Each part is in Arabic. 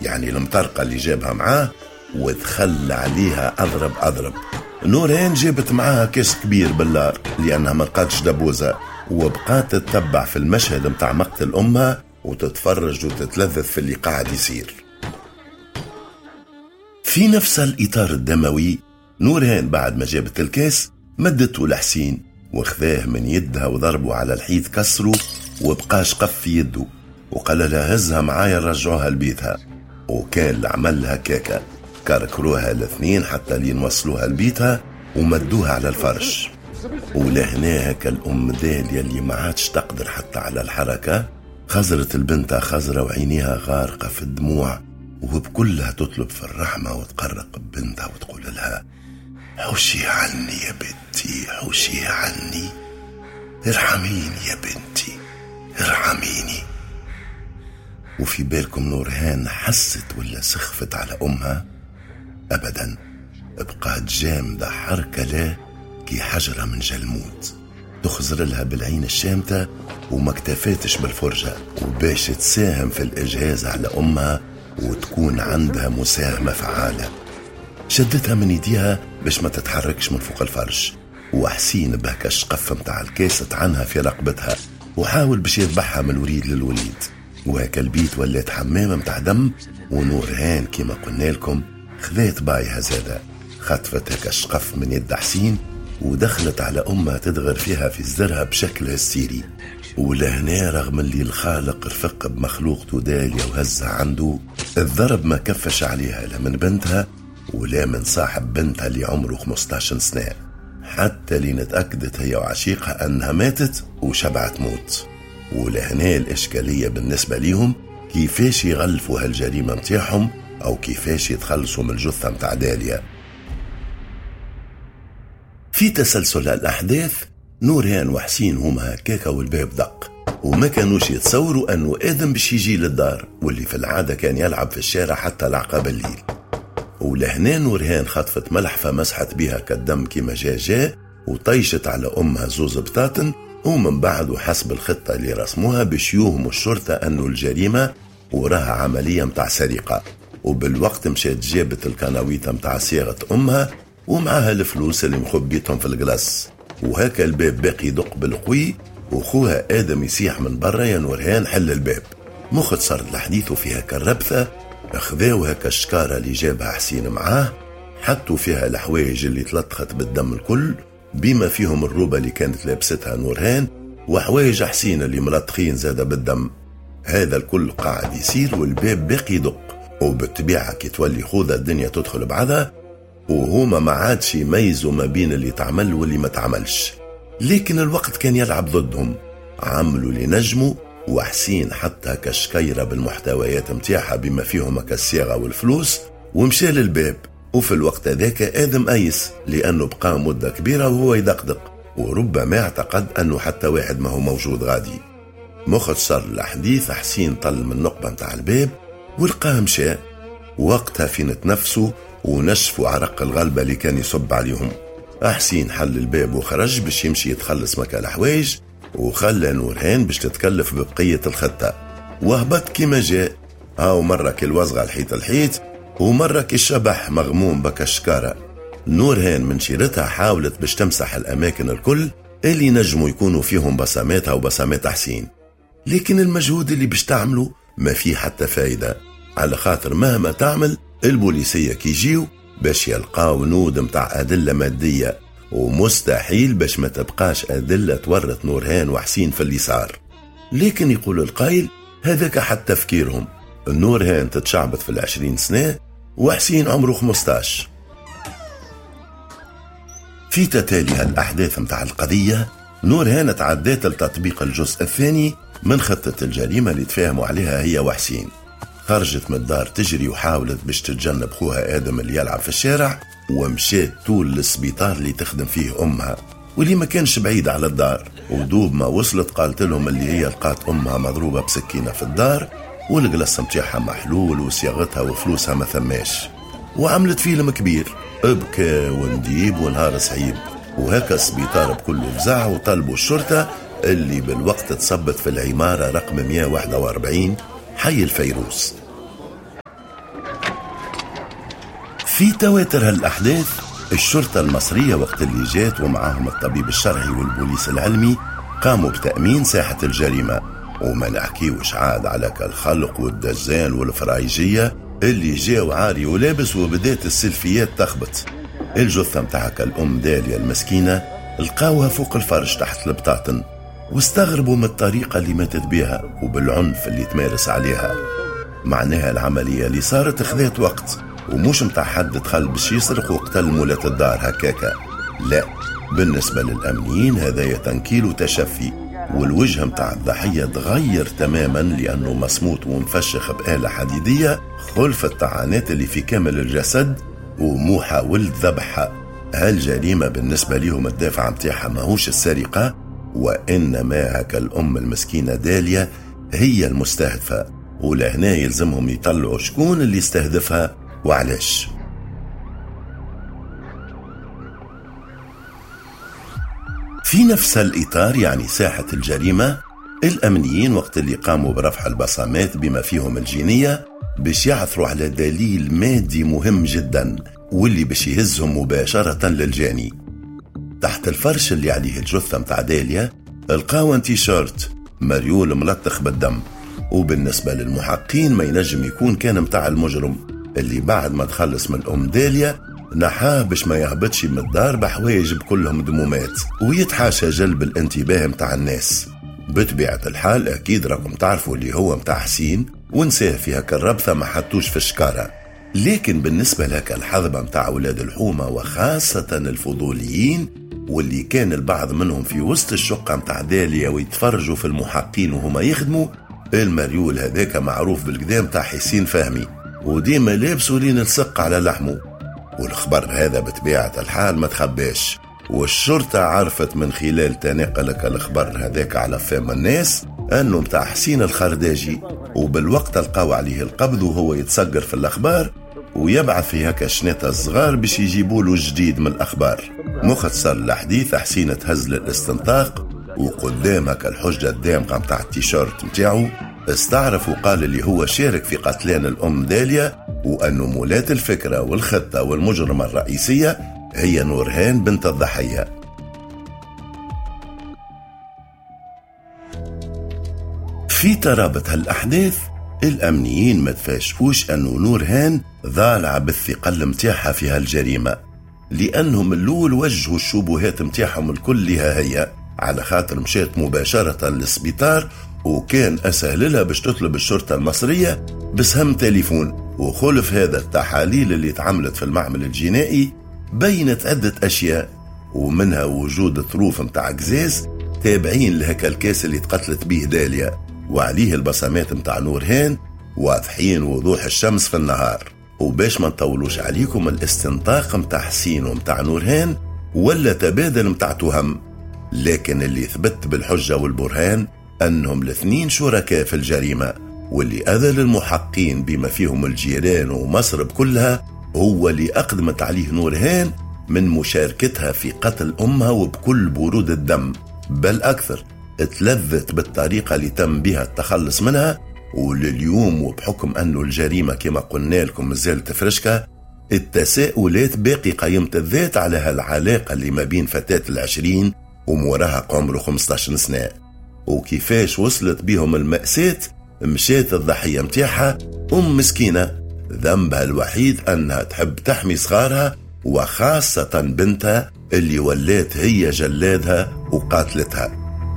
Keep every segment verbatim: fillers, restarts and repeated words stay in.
يعني المطرقة اللي جابها معاه، ودخل عليها أضرب أضرب. نورهان جابت معاها كاس كبير باللار لأنها ما لقاتش دبوزة، وبقات تتبع في المشهد متاع مقتل أمها وتتفرج وتتلذذ في اللي قاعد يصير. في نفس الإطار الدموي، نورهان بعد ما جابت الكاس مدته لحسين وخذاه من يدها وضربه على الحيط كسره، وبقاش قف في يده، وقال لها هزها معايا رجعوها لبيتها. وكان العمل هكاكا، كركروها الاثنين حتى لين وصلوها لبيتها ومدوها على الفرش. ولهنا هكا الأم داليا اللي ما عادش تقدر حتى على الحركة خزرت البنت خزرة وعينيها غارقة في الدموع، وبكلها تطلب في الرحمة وتقرق ببنتها وتقول لها حوشي عني يا بنتي، حوشي عني، ارحميني يا بنتي، ارحميني. وفي بالكم نورهان حست ولا سخفت على أمها؟ أبدا، بقات جامدة حركة لا كي حجرة من جلمود، تخزر لها بالعين الشامتة وما اكتفاتش بالفرجة، وباش تساهم في الإجهاز على أمها وتكون عندها مساهمة فعالة. شدتها من يديها باش ما تتحركش من فوق الفرش، وحسين بهكا الشقف متاع الكاس عنها في رقبتها وحاول باش يذبحها من الوريد للوليد. وهكا البيت ولات حمامة متاع دم. ونورهان كما قلنا لكم خذات بايها زادة، خطفت هكا الشقف من يد حسين ودخلت على أمها تدغر فيها في زرها بشكل هستيري. ولهنا رغم اللي الخالق رفق بمخلوقته داليا وهزها عنده، الضرب ما كفش عليها لا من بنتها ولا من صاحب بنتها اللي عمره خمسطاش سنة، حتى لين اتأكدت هي وعشيقها أنها ماتت وشبعت موت. ولهنا الإشكالية بالنسبة ليهم كيفاش يغلفوا هالجريمة متاعهم أو كيفاش يتخلصوا من الجثة متاع داليا. في تسلسل الأحداث نورهان وحسين هما هكاكا والباب دق، وما كانوش يتصوروا أنه آدم باش يجي للدار، واللي في العادة كان يلعب في الشارع حتى العقاب الليل. ولهنا نورهان خطفت ملحفة مسحت بها كالدم كما جا جا وطيشت على أمها زوز بطاطن، ومن بعد وحسب الخطة اللي رسموها باش يوهموا الشرطة أنه الجريمة وراها عملية متاع سرقة. وبالوقت مشات جابت الكناويطة متاع صياغة أمها ومعها الفلوس اللي مخبيتهم في الجلاس. وهكا الباب باقي يدق بالقوي، وخوها آدم يسيح من برا يا نورهان حل الباب. مختصر الحديث في هكا الربثة اخذاو هكا الشكارة اللي جابها حسين معاه، حطوا فيها الحوايج اللي تلطخت بالدم الكل بما فيهم الروبة اللي كانت لابستها نورهان وحوايج حسين اللي ملطخين زادة بالدم. هذا الكل قاعد يصير والباب باقي يدق، وبالطبيعة كي تولي خوذة الدنيا تدخل بعضها، وهما ما عادش يميزوا ما بين اللي تعمل واللي ما تعملش. لكن الوقت كان يلعب ضدهم، عملوا اللي نجموا، وحسين حتى كشكيرة بالمحتويات متاعها بما فيهم كالصياغة والفلوس ومشى للباب. وفي الوقت ذاك آدم أيس لأنه بقى مدة كبيرة وهو يدقدق، وربما اعتقد أنه حتى واحد ما هو موجود غادي. مختصر الحديث حسين طل من نقبة متاع الباب ولقاه مشى، وقتها فينت نفسه ونشفوا عرق الغلبة اللي كان يصب عليهم. حسين حل الباب وخرج باش يمشي يتخلص مكا الحوايج، وخلى نورهان باش تتكلف ببقية الخطة. وهبط كما جاء، هاو مرة كالوزغة الحيط الحيط ومرة كالشبح مغموم بكا الشكارة. نورهان من شيرتها حاولت باش تمسح الأماكن الكل اللي نجموا يكونوا فيهم بصماتها وبصمات حسين، لكن المجهود اللي باش تعمله ما فيه حتى فايدة، على خاطر مهما تعمل البوليسية كيجيو باش يلقاو نود متاع أدلة مادية، ومستحيل باش ما تبقاش أدلة تورط نورهان وحسين في اللي صار. لكن يقول القائل هذاك حتى تفكيرهم، نورهان تتشعبت في العشرين سنة وحسين عمره خمستاش. في تتالي الأحداث متاع القضية نورهان تعدات لتطبيق الجزء الثاني من خطة الجريمة اللي تفاهموا عليها هي وحسين. خرجت من الدار تجري وحاولت باش تتجنب خوها آدم اللي يلعب في الشارع، ومشيت طول للسبيطار اللي تخدم فيه أمها واللي ما كانش بعيد على الدار. ودوب ما وصلت قالت لهم اللي هي لقات أمها مضروبة بسكينة في الدار والقلص متاعها محلول وصياغتها وفلوسها ما ثماش، وعملت فيلم كبير ابكى ونديب ونهار صعيب. وهكا السبيطار بكله فزع وطلبوا الشرطة اللي بالوقت تصبت في العمارة رقم مئة وواحد وأربعين حي الفيروس. في تواتر هالأحداث الشرطة المصرية وقت اللي جات ومعاهم الطبيب الشرعي والبوليس العلمي قاموا بتأمين ساحة الجريمة، وما نحكيوش عاد على كالخلق والدجان والفرايجية اللي جاو عاري ولابس وبدات السلفيات تخبط. الجثة متاعك الأم داليا المسكينة لقاوها فوق الفرش تحت البطاطن، واستغربوا من الطريقة اللي ماتت بها وبالعنف اللي تمارس عليها. معناها العملية اللي صارت خذات وقت، ومش متاع حد دخل باش يسرق وقتل مولات الدار هكاكا، لا، بالنسبة للأمنيين هذا تنكيل وتشفي، والوجه متاع الضحية تغير تماما لأنه مصموت ومفشخ بآلة حديدية خلف الطعنات اللي في كامل الجسد ومو حاول ذبحها. هالجريمة بالنسبة لهم الدافع متاعها ماهوش السرقة، وإنما هكا الأم المسكينة داليا هي المستهدفة، ولهنا يلزمهم يطلعوا شكون اللي استهدفها وعلاش. في نفس الإطار يعني ساحة الجريمة، الأمنيين وقت اللي قاموا برفع البصمات بما فيهم الجينية باش يعثروا على دليل مادي مهم جدا واللي باش يهزهم مباشرة للجاني. تحت الفرش اللي عليه الجثة متاع داليا لقاو تيشيرت مريول ملطخ بالدم، وبالنسبة للمحققين ما ينجم يكون كان متاع المجرم اللي بعد ما تخلص من الأم داليا نحاه باش ما يهبطش من الدار بحوايج بكلهم دمومات ويتحاشى جلب الانتباه متاع الناس. بطبيعة الحال أكيد راكم تعرفوا اللي هو متاع حسين ونساه في هكا الربثة ما حطوش في الشكارة. لكن بالنسبة لك الحظبة متاع أولاد الحومة وخاصة الفضوليين واللي كان البعض منهم في وسط الشقة متاع داليا ويتفرجوا في المحققين وهما يخدموا، المريول هذاك معروف بالقدام متاع حسين فهمي وديما لابسه لين السق على لحمه، والخبر هذا بطبيعة الحال ما تخباش، والشرطة عرفت من خلال تناقلك الخبر هذاك على فم الناس أنه متاع حسين الخرداجي، وبالوقت لقاو عليه القبض وهو يتسجر في الأخبار ويبعث في هكا شنطة صغار باش يجيبوا له جديد من الأخبار. مختصر الحديث حسين تهز للاستنطاق وقدامك الحجة الدامغة متاع التيشيرت متاعه استعرف وقال اللي هو شارك في قتلان الأم داليا، وأنه مولات الفكرة والخطة والمجرمة الرئيسية هي نورهان بنت الضحية. في ترابط هالأحداث الأمنيين ما تفاجئوش أنه نورهان ضالعة بالثقل متاعها في هالجريمة، لأنهم اللول وجهوا الشبهات متاعهم الكل لها هي، على خاطر مشات مباشرة للسبيطار وكان أسهل لها باش تطلب الشرطة المصرية بسهم تليفون. وخلف هذا التحاليل اللي اتعملت في المعمل الجنائي بينت عدة أشياء، ومنها وجود ظروف متاع قزاز تابعين لهكا الكاس اللي تقتلت به داليا وعليه البصمات متاع نورهان واضحين وضوح الشمس في النهار. وباش ما نطولوش عليكم، الاستنطاق متاع حسين ومتاع نورهان ولا تبادل متاع تهم، لكن اللي ثبت بالحجة والبرهان أنهم الاثنين شركاء في الجريمة، واللي أذى للمحققين بما فيهم الجيران ومصر بكلها هو اللي أقدمت عليه نورهان من مشاركتها في قتل أمها وبكل برود الدم، بل أكثر اتلذت بالطريقة اللي تم بها التخلص منها. ولليوم وبحكم أنه الجريمة كما قلنا لكم مازالت فرشكة، التساؤلات باقي قيمة الذات على هالعلاقة اللي ما بين فتاة العشرين ومراهق عمره خمسة عشر سنة، وكيفاش وصلت بهم المأساة مشات الضحية متاعها أم مسكينة ذنبها الوحيد أنها تحب تحمي صغارها وخاصة بنتها اللي ولات هي جلادها وقاتلتها.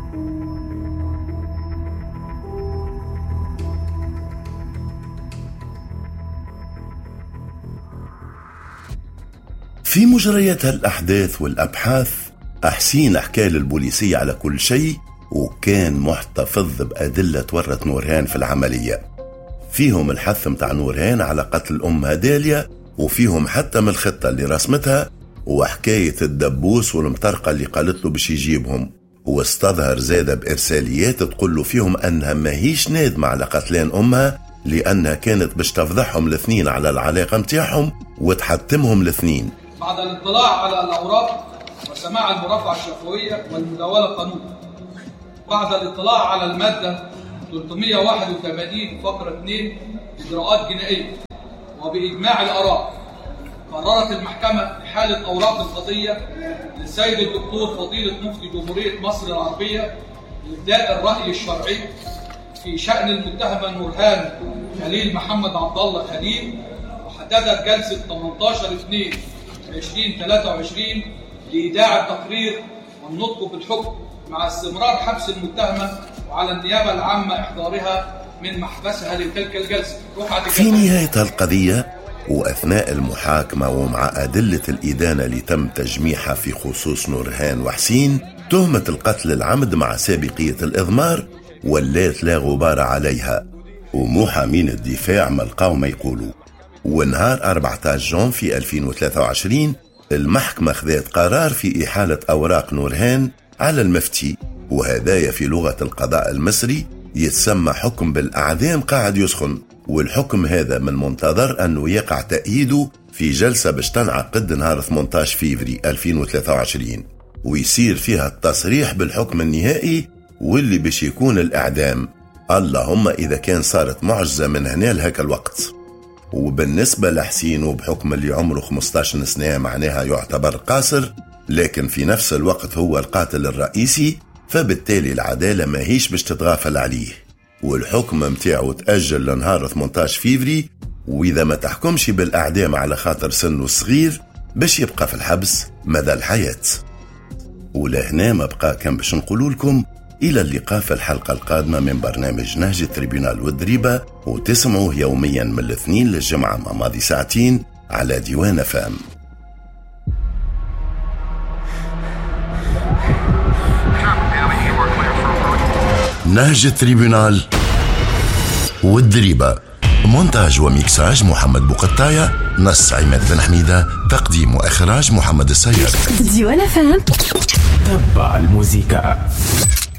في مجريات الأحداث والأبحاث حسين حكى للبوليسية على كل شيء، وكان محتفظ بأدلة تورط نورهان في العملية، فيهم الحث متاع نورهان على قتل أمها داليا، وفيهم حتى من الخطة اللي رسمتها وحكاية الدبوس والمطرقة اللي قالت له باش يجيبهم، واستظهر زادة بإرساليات تقول له فيهم أنها ماهيش نادمة على قتلان أمها، لأنها كانت باش تفضحهم الاثنين على العلاقة متاعهم وتحتمهم الاثنين. بعد الاطلاع على الأوراق وسماع المرافعة الشفوية والمداولة القانونية، بعد الاطلاع على المادة ثلاثمائة وواحد وثمانين فقرة اثنين إجراءات جنائية وبإجماع الآراء قررت المحكمة إحالة أوراق القضية للسيد الدكتور فضيلة مفتي جمهورية مصر العربية لإبداء الرأي الشرعي في شأن المتهمة نورهان خليل محمد عبد الله خليل، وحددت جلسة ثمانية عشر اثنين ألفين وثلاثة وعشرين لإيداع التقرير والنطق بالحكم مع استمرار حبس المتهمة، وعلى النيابة العامة إحضارها من محبسها لتلك الجلسة. في نهاية القضية وأثناء المحاكمة ومع أدلة الإدانة اللي تم تجميعها في خصوص نورهان وحسين، تهمة القتل العمد مع سابقية الإضمار ولات لا غبار عليها، ومحامين الدفاع ما لقاو ما يقولوا. ونهار أربعة عشر جون في ألفين وثلاثة وعشرين المحكمة خذت قرار في إحالة أوراق نورهان على المفتي، وهدايا في لغة القضاء المصري يتسمى حكم بالأعدام قاعد يسخن، والحكم هذا من منتظر أنه يقع تأييده في جلسة باش تنعقد نهار ثمانية عشر فيفري ألفين وثلاثة وعشرين، ويصير فيها التصريح بالحكم النهائي واللي باش يكون الإعدام، اللهم إذا كان صارت معجزة من هنا لهك الوقت. وبالنسبة لحسين وبحكم اللي عمره خمسة عشر سنة معناها يعتبر قاصر، لكن في نفس الوقت هو القاتل الرئيسي، فبالتالي العدالة ما هيش باش تتغافل عليه، والحكم متاعه تأجل لنهار ثمانية عشر فيفري، وإذا ما تحكمش بالأعدام على خاطر سنه صغير باش يبقى في الحبس مدى الحياة. ولهنا ما بقى كان باش نقول لكم إلى اللقاء في الحلقة القادمة من برنامج نهج التريبيونال والدريبة، وتسمعوه يوميا من الاثنين للجمعة مع ماضي ساعتين على ديوان فام. نهج التريبيونال والدريبة، مونتاج وميكساج محمد بوقطاية، نص عماد بن حميدة، تقديم وإخراج محمد السيد. ديوان فام، تبع الموسيقى.